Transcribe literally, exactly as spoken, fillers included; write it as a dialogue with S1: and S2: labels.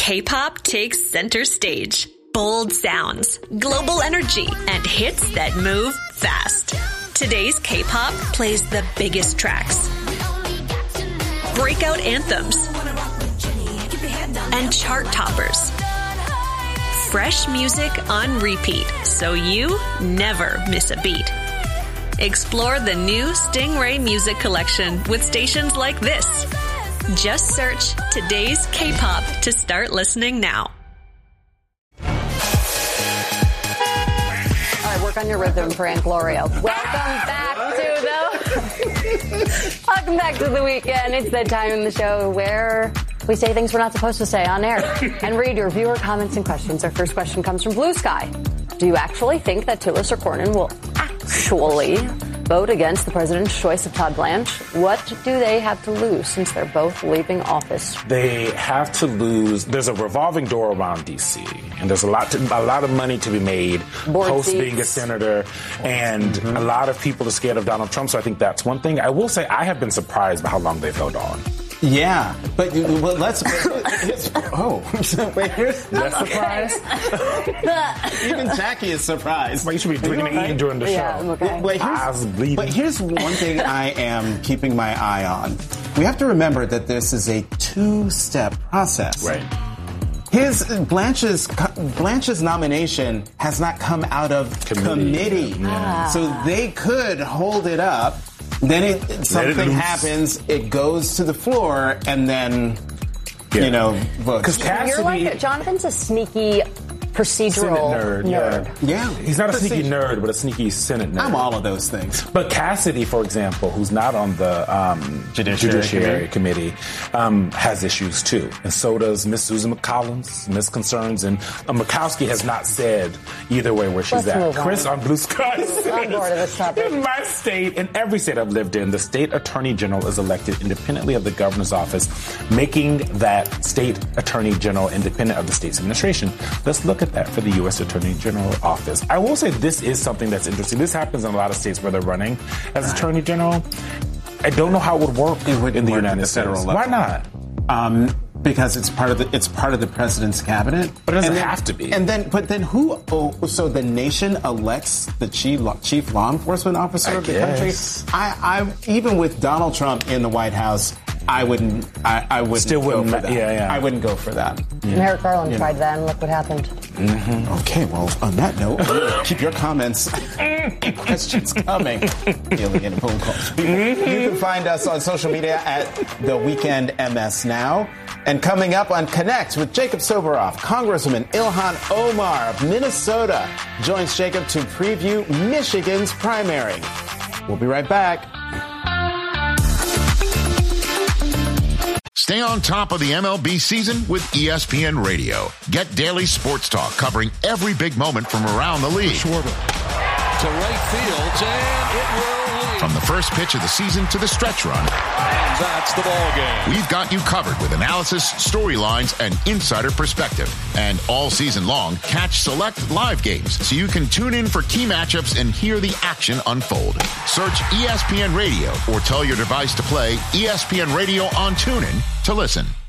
S1: K-pop takes center stage. Bold sounds, global energy, and hits that move fast. Today's K-pop plays the biggest tracks, breakout anthems, and chart toppers. Fresh music on repeat, so you never miss a beat. Explore the new Stingray Music Collection with stations like this. Just search Today's K-pop to start listening now.
S2: All right, work on your rhythm for Aunt Gloria. Welcome back to the... Welcome back to the weekend. It's that time in the show where we say things we're not supposed to say on air and read your viewer comments and questions. Our first question comes from Blue Sky. Do you actually think that Tillis or Cornyn will actually vote against the president's choice of Todd Blanche? What do they have to lose since they're both leaving office?
S3: They have to lose. There's a revolving door around D C, and there's a lot to, a lot of money to be made
S2: Board
S3: post
S2: seats.
S3: being a senator, and mm-hmm. a lot of people are scared of Donald Trump. So I think that's one thing. I will say I have been surprised by how long they've held on.
S4: Yeah, but well, let's. Oh, wait, here's less surprise. Even Jackie is surprised.
S3: Well, you should be drinking and eating during the show.
S2: Yeah, I'm okay.
S4: Wait, here's, but here's one thing I am keeping my eye on. We have to remember that this is a two-step process.
S3: Right.
S4: His Blanche's Blanche's nomination has not come out of committee, committee.
S3: Yeah.
S4: So they could hold it up. Then it, something
S3: it
S4: happens, it goes to the floor, and then, yeah. you know, votes.
S3: Cassidy,
S2: You're like, Jonathan's a sneaky procedural
S3: nerd.
S2: nerd.
S3: Yeah. yeah. He's not a
S4: Procedure.
S3: sneaky nerd, but a sneaky Senate nerd.
S4: I'm all of those things.
S3: But Cassidy, for example, who's not on the um,
S4: Judiciary,
S3: Judiciary Committee, um, has issues too. And so does Miss Susan McCollins, Miss Concerns. And uh, Murkowski has not said either way where she's
S2: Let's
S3: at.
S2: move on.
S3: Chris on Blue Sky says,
S2: I'm bored of this topic.
S3: in my state, in every state I've lived in, the state attorney general is elected independently of the governor's office, making that state attorney general independent of the state's administration. Let's look at that for the U S Attorney General office. I will say this is something that's interesting. This happens in a lot of states where they're running as right. Attorney General. I don't know how it would work
S4: it would
S3: in the
S4: work
S3: United
S4: in the
S3: States.
S4: federal level.
S3: Why not?
S4: Um, because it's part of the it's part of the president's cabinet.
S3: But it doesn't
S4: then,
S3: have to be.
S4: And then, but then who? Oh, so the nation elects the chief chief law enforcement officer
S3: I
S4: of the
S3: guess.
S4: country. I, I even with Donald Trump in the White House, I wouldn't. I, I wouldn't
S3: Still
S4: go
S3: wouldn't.
S4: for that.
S3: Yeah, yeah.
S4: I wouldn't go for that.
S2: Yeah. Merrick Garland
S4: you
S2: tried
S4: know.
S2: that, and look what happened.
S4: Mm-hmm. Okay, well, on that note, keep your comments and questions coming. Alien phone calls. You can find us on social media at The Weekend M S Now. And coming up on Connect with Jacob Soboroff, Congressman Ilhan Omar of Minnesota joins Jacob to preview Michigan's primary. We'll be right back.
S5: Stay on top of the M L B season with E S P N Radio. Get daily sports talk covering every big moment from around the league.
S6: Schwarber to right field, and it will lead.
S5: From the first pitch of the season to the stretch run.
S6: And that's the ball game.
S5: We've got you covered with analysis, storylines, and insider perspective. And all season long, catch select live games so you can tune in for key matchups and hear the action unfold. Search E S P N Radio or tell your device to play E S P N Radio on TuneIn to listen.